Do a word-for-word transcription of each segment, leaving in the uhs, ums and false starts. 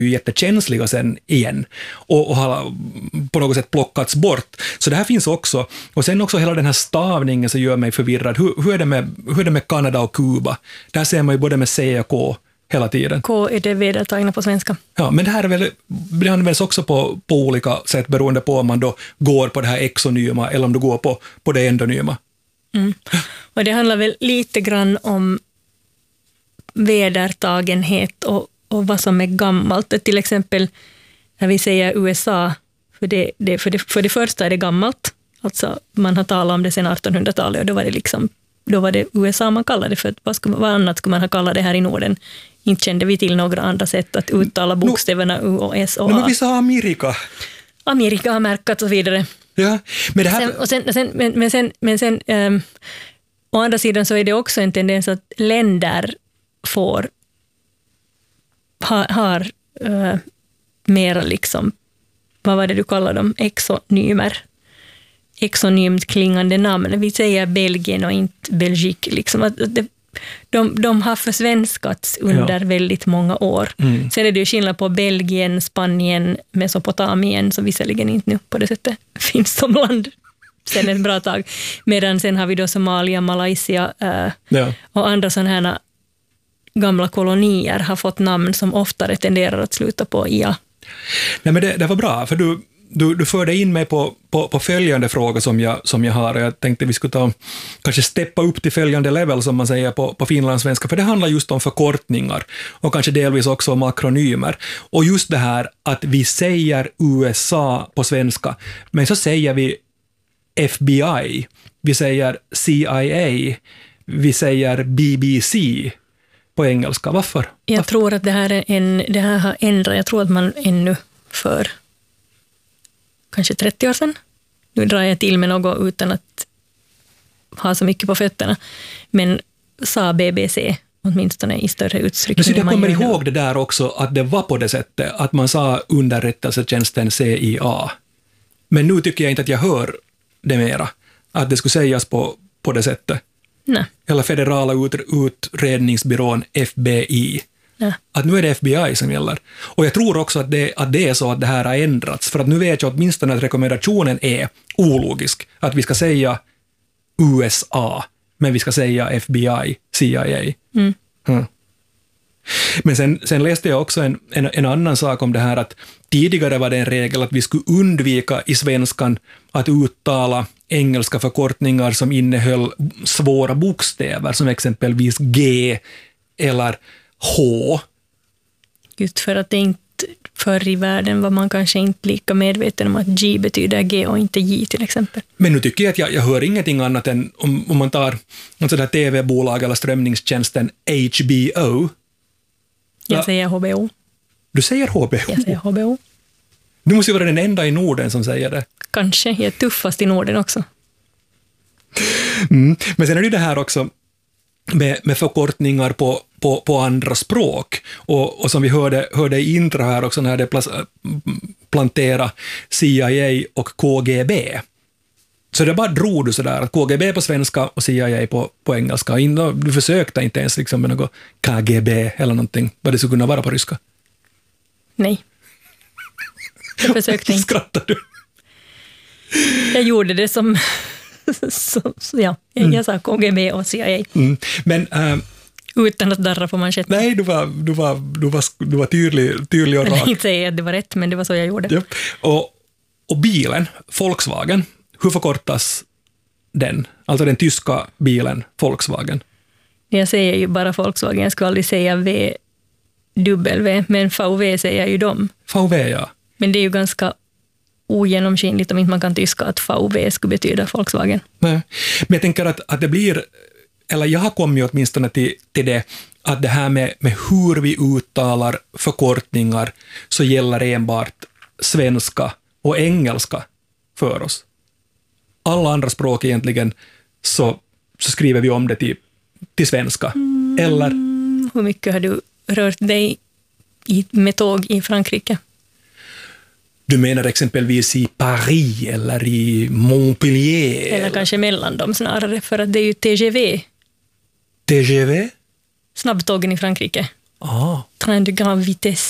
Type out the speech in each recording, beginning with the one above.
ju jättekänsliga sen igen och, och har på något sätt plockats bort. Så det här finns också. Och sen också hela den här stavningen så gör mig förvirrad. Hur, hur, är det med, hur är det med Kanada och Kuba? Där ser man ju både med C och K hela tiden. K är det vedertagna på svenska. Ja, men det här är väl, det används också på, på olika sätt beroende på om man då går på det här exonyma eller om du går på, på det endonyma. Mm. Och det handlar väl lite grann om vedertagenhet och, och vad som är gammalt. Till exempel när vi säger U S A, för det, det, för, det, för det första är det gammalt. Alltså man har talat om det sedan artonhundratalet och då var det liksom då var det U S A man kallade det, för vad, skulle, vad annat skulle man ha kallat det här i Norden? Inte kände vi till några andra sätt att uttala bokstäverna U och S och A. Men vi sa Amerika. Amerika har märkat och så vidare. Ja, men det här... Sen, och sen, sen, men, men sen, men sen um, å andra sidan så är det också en tendens att länder får ha, har uh, mera liksom, vad var det du kallar dem? Exonymer. Exonymt klingande namn. Vi säger Belgien och inte Belgique. Liksom. Att det, de, de har försvenskats under ja. väldigt många år. Mm. Sen är det ju skillnad på Belgien, Spanien, Mesopotamien, som visserligen inte nu på det sättet finns som land sen ett bra tag. Medan sen har vi då Somalia, Malaysia äh, ja. och andra sådana här gamla kolonier har fått namn som oftare tenderar att sluta på ia. Nej, men det, det var bra, för du Du, du förde in mig på, på, på följande fråga som jag, som jag har. Jag tänkte vi skulle ta, kanske steppa upp till följande level som man säger på, på finlandssvenska, för det handlar just om förkortningar och kanske delvis också om akronymer. Och just det här att vi säger U S A på svenska, men så säger vi F B I, vi säger C I A, vi säger B B C på engelska. Varför? Jag Varför? tror att det här, är en, det här har ändrat. Jag tror att man ännu för kanske trettio år sedan. Nu drar jag till med något utan att ha så mycket på fötterna. Men sa B B C åtminstone i större utsträckning. Men så jag kommer ihåg det där också, att det var på det sättet att man sa underrättelsetjänsten C I A. Men nu tycker jag inte att jag hör det mera. Att det skulle sägas på, på det sättet. Nej. Eller federala ut, utredningsbyrån F B I. Ja. Att nu är det F B I som gäller. Och jag tror också att det, att det är så att det här har ändrats. För att nu vet jag åtminstone att rekommendationen är ologisk. Att vi ska säga U S A, men vi ska säga F B I, C I A. Mm. Mm. Men sen, sen läste jag också en, en, en annan sak om det här, att tidigare var det en regel att vi skulle undvika i svenskan att uttala engelska förkortningar som innehöll svåra bokstäver, som exempelvis G eller H. Just för att det inte förr i världen var man kanske inte lika medveten om att G betyder G och inte J till exempel. Men nu tycker jag att jag, jag hör ingenting annat än om, om man tar något sådär tv-bolag eller strömningstjänsten H B O. Jag ja. säger H B O. Du säger H B O? Jag säger H B O. Du måste ju vara den enda i Norden som säger det. Kanske, jag är tuffast i Norden också. Mm. Men sen är det ju det här också med, med förkortningar på, på, på andra språk. Och, och som vi hörde, hörde i intro här också när det plas, plantera C I A och K G B. Så det bara drog du sådär, att K G B på svenska och C I A på, på engelska. Du försökte inte ens liksom med något K G B eller någonting, vad det skulle kunna vara på ryska. Nej. Jag försökte inte. Skrattar du? Jag gjorde det som... så, så, ja, mm. Jag sa K G B och C I A. Mm. Men... Äh, utan att darra på manschetten. Nej, du var, du var, du var, du var tydlig, tydlig och rak. Jag inte säga att det var rätt, men det var så jag gjorde. Ja. Och, och bilen, Volkswagen, hur förkortas den? Alltså den tyska bilen, Volkswagen. Jag säger ju bara Volkswagen, jag skulle aldrig säga V W, men V W säger ju dem. V W, ja. Men det är ju ganska ogenomskinligt om inte man kan tyska att V W skulle betyda Volkswagen. Nej. Men jag tänker att, att det blir, eller jag har kommit åtminstone till, till det, att det här med, med hur vi uttalar förkortningar så gäller enbart svenska och engelska för oss. Alla andra språk egentligen så, så skriver vi om det till, till svenska. Mm, eller? Hur mycket har du rört dig i, med tåg i Frankrike? Du menar exempelvis i Paris eller i Montpellier? Eller, eller kanske mellan dem snarare, för att det är ju T G V. T G V? Snabbtågen i Frankrike. Ah. Train de grande vitesse.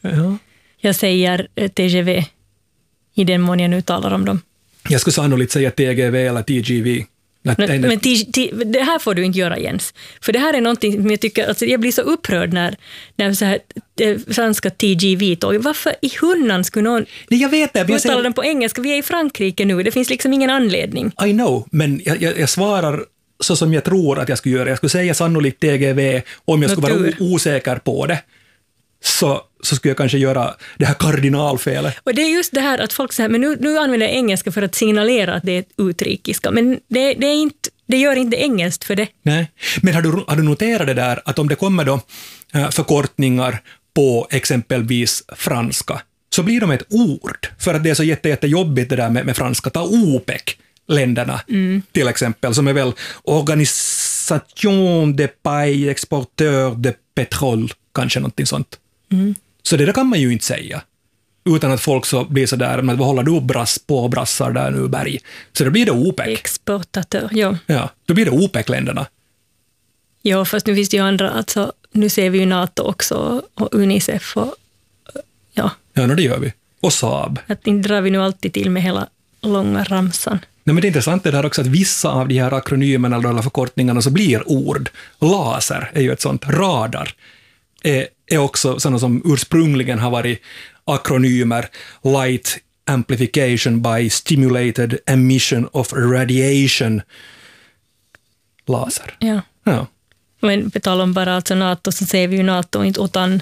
Ja. Jag säger T G V i den mån jag nu talar om dem. Jag skulle sannolikt säga T G V eller T G V. Men, men t, t, det här får du inte göra, Jens. För det här är någonting som jag tycker, alltså jag blir så upprörd när, när så här, franska T G V-tåg. Varför i hundan skulle någon Nej, jag vet det, uttala säger... den på engelska? Vi är i Frankrike nu, det finns liksom ingen anledning. I know, men jag, jag, jag svarar så som jag tror att jag skulle göra. Jag skulle säga sannolikt T G V, om jag skulle vara osäker på det. Så, så skulle jag kanske göra det här kardinalfelet. Och det är just det här att folk säger, men nu, nu använder jag engelska för att signalera att det är utrikiska. Men det, det, är inte, det gör inte engelskt för det. Nej, men har du, har du noterat det där att om det kommer då förkortningar på exempelvis franska så blir de ett ord. För att det är så jätte, jättejobbigt det där med, med franska. Ta O P E C, länderna mm. till exempel, som är väl Organisation de Pays Exporteur de Pétrole, kanske någonting sånt. Mm. Så det där kan man ju inte säga utan att folk så blir så där, men vad håller du brass på brassar där nu, Berg? Så då blir det O P E C. Exportatör, ja. Ja, då blir det O P E C-länderna. Ja, fast nu finns det ju andra, alltså nu ser vi ju NATO också och Unicef och ja. Ja, det gör vi. Och Saab. Att inte drar vi nu alltid till med hela långa ramsan. Nej, men det är intressant det här också att vissa av de här akronymerna eller förkortningarna så blir ord. Laser är ju ett sånt, radar är, är också sådana som ursprungligen har varit akronymer. Light amplification by stimulated emission of radiation. Laser. Ja. Ja. Men på tal om bara alltså NATO så säger vi ju NATO och inte OTAN.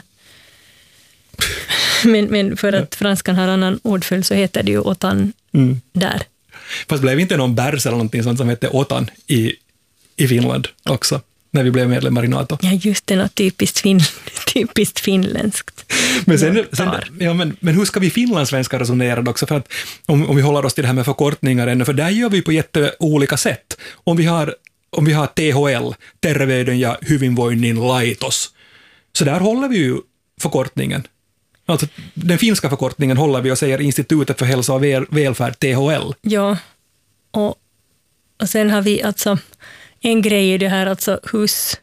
men, men för att franskan har annan ordföljd så heter det ju OTAN mm. där. Fast blev inte någon bärs eller någonting sånt som hette OTAN i, i Finland också, när vi blev medlemmar i NATO? Ja, just det, något typiskt, fin, typiskt finländskt. Men, sen, sen, ja, men, men hur ska vi finlandssvenskar resonera också? För att om, om vi håller oss till det här med förkortningar ännu, för där gör vi på jätteolika sätt. Om vi har, om vi har T H L, Terveyden ja hyvinvoinnin laitos, så där håller vi ju förkortningen. Alltså, den finska förkortningen håller vi och säger Institutet för hälsa och väl, välfärd, T H L. Ja, och, och sen har vi alltså en grej i det här, alltså hus.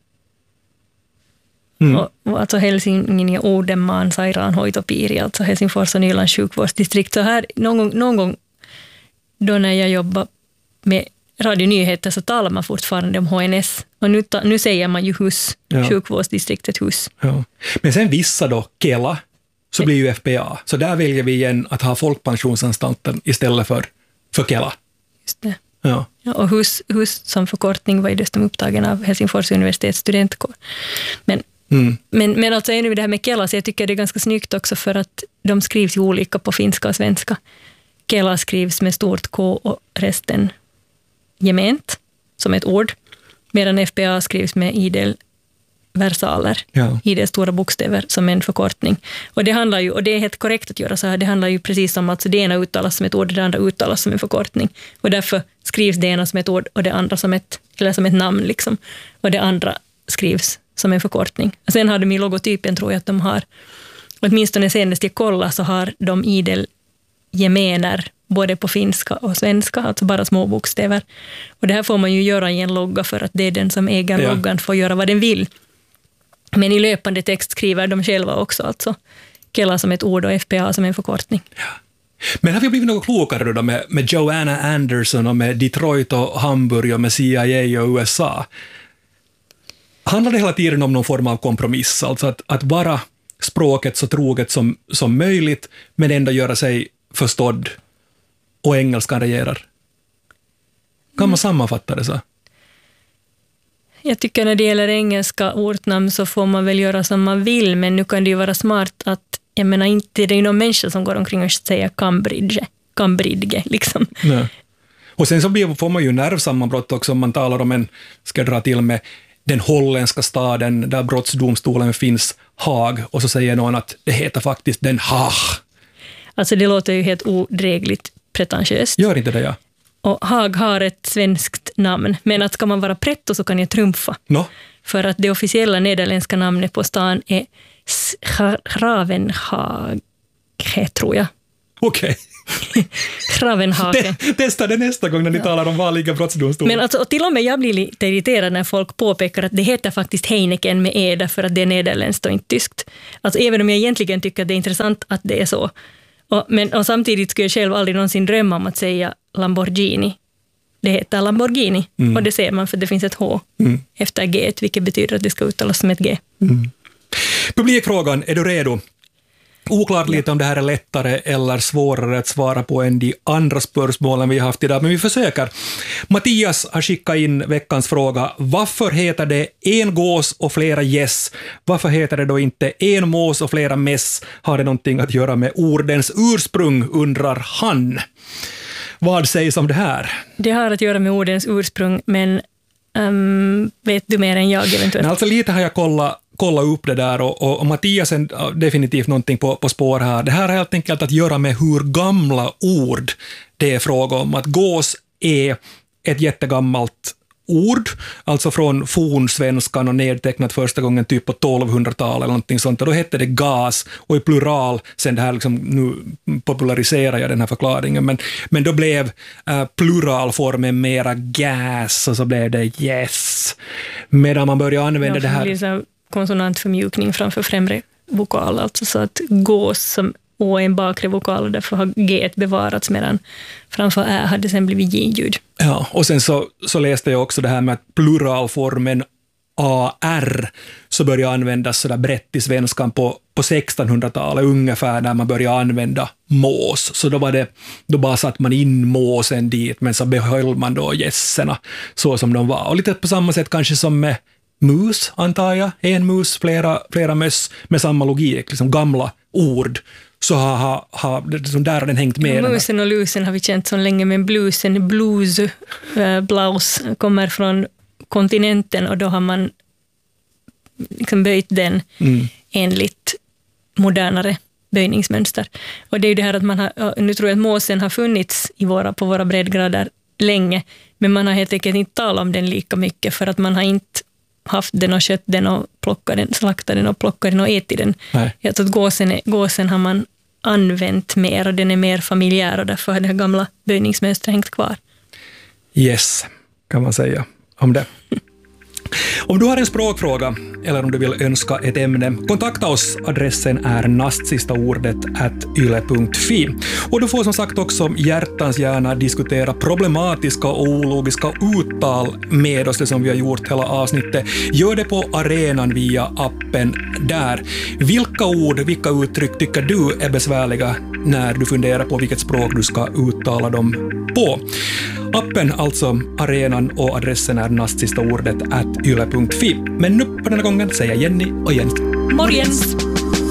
Mm. Och, och alltså Helsingin ja Uudenmaan sairaanhoitopiiri, alltså Helsingfors och Nylands sjukvårdsdistrikt. Så här, någon gång, någon gång då när jag jobbar med radionyheter så talar man fortfarande om H N S. Och nu, ta, nu säger man ju hus, ja. Sjukvårdsdistriktet hus. Ja. Men sen vissa då, Kela, så blir ju F P A. Så där väljer vi igen att ha Folkpensionsanstalten istället för, för Kela. Just det. Ja. Ja, och hus, hus som förkortning var ju dessutom upptagen av Helsingfors universitets studentkår. Men, mm. men, men alltså ännu det här med Kela, så jag tycker det är ganska snyggt också för att de skrivs ju olika på finska och svenska. Kela skrivs med stort K och resten gement som ett ord, medan F P A skrivs med idel versaler, ja. idel stora bokstäver som en förkortning. Och det handlar ju, och det är helt korrekt att göra så här, det handlar ju precis om att det ena uttalas som ett ord och det andra uttalas som en förkortning. Och därför skrivs det ena som ett ord och det andra som ett, eller som ett namn liksom. Och det andra skrivs som en förkortning. Och sen har de i logotypen, tror jag att de har, åtminstone senast jag kollade så har de idel gemener både på finska och svenska, alltså bara små bokstäver. Och det här får man ju göra i en logga för att det är den som äger ja. loggan får göra vad den vill. Men i löpande text skriver de själva också, alltså Kela som ett ord och F P A som en förkortning. Ja. Men har vi blivit något klokare då med, med Joanna Anderson och med Detroit och Hamburg och med C I A och U S A? Handlar det hela tiden om någon form av kompromiss, alltså att, att vara språket så troget som, som möjligt men ändå göra sig förstådd och engelskan regerar? Kan man mm. sammanfatta det så? Jag tycker när det gäller engelska ortnamn så får man väl göra som man vill, men nu kan det ju vara smart att, jag menar inte, det är ju någon människa som går omkring och säger Cambridge, Cambridge liksom. Nej. Och sen så blir, får man ju nervsammanbrott också om man talar om en, ska dra till med den holländska staden där brottsdomstolen finns, Haag, och så säger någon att det heter faktiskt Den Haag. Alltså det låter ju helt odrägligt pretentiöst. Gör inte det, ja. Och Haag har ett svenskt namn, men att ska man vara pretto så kan jag trumfa. No. För att det officiella nederländska namnet på stan är Schravenhaag, tror jag. Okej. Ravenhake. Testa det nästa gång när ni ja. talar om vanliga brottsdomstolar. Men alltså, och till och med jag blir lite irriterad när folk påpekar att det heter faktiskt Heineken med E därför att det är nederländskt och inte tyskt. Alltså även om jag egentligen tycker att det är intressant att det är så. Och, men, och samtidigt skulle jag själv aldrig någonsin drömma om att säga Lamborghini. Det heter Lamborghini mm. och det ser man för det finns ett H mm. efter G, vilket betyder att det ska uttalas som ett G. Mm. Publikfrågan, är du redo? Oklart lite om det här är lättare eller svårare att svara på än de andra spörsmålen vi har haft idag, men vi försöker. Mattias har skickat in veckans fråga. Varför heter det en gås och flera gäss? Varför heter det då inte en mås och flera mäss? Har det någonting att göra med ordens ursprung, undrar han. Vad sägs om det här? Det har att göra med ordens ursprung, men um, vet du mer än jag eventuellt? Men alltså lite har jag kollat kolla upp det där och, och, och Mattias är definitivt någonting på, på spår här. Det här har helt enkelt att göra med hur gamla ord det är fråga om. Att gås är ett jättegammalt ord, alltså från fornsvenskan och nedtecknat första gången typ på tolvhundratalet eller någonting sånt. Och då hette det gas och i plural, sen det här liksom, nu populariserar jag den här förklaringen, men, men då blev uh, pluralformen mera gas och så blev det yes. Medan man började använda ja, det här... konsonantförmjukning framför främre vokal, alltså så att gås som å är en bakre vokal och därför har G bevarats medan framför Ä hade sen blivit J-ljud. Ja, och sen så, så läste jag också det här med att pluralformen A R så började användas så där brett i svenskan på, på sextonhundratalet ungefär när man började använda mås. Så då var det, då bara satt man in måsen dit men så behöll man då gässerna så som de var. Och lite på samma sätt kanske som med mus, antar jag. En mus, flera, flera möss med samma logik, liksom gamla ord. Så har, har, har liksom där har den hängt med. Ja, musen och lusen har vi känt så länge, men blusen, blues, äh, blaus kommer från kontinenten och då har man liksom böjt den mm. enligt modernare böjningsmönster. Och det är ju det här att man har, nu tror jag att måsen har funnits i våra, på våra breddgrader länge, men man har helt enkelt inte talat om den lika mycket för att man har inte haft den och kött den och plockat den, slaktat den och plockat den och ätit den. Nej. Jag tror att gåsen, gåsen har man använt mer och den är mer familjär och därför har det här gamla böjningsmönstret hängt kvar. Yes, kan man säga om det. Om du har en språkfråga eller om du vill önska ett ämne, kontakta oss. Adressen är nastsistaordet at yle punkt fi. Och du får som sagt också hjärtans gärna diskutera problematiska och ologiska uttal med oss, det som vi har gjort hela avsnittet. Gör det på arenan via appen där. Vilka ord, vilka uttryck tycker du är besvärliga när du funderar på vilket språk du ska uttala dem på? Appen, alltså arenan, och adressen är nastsistaordet at yle punkt fi. Men nu på den här gången säger Jenny och Jens. Morgens!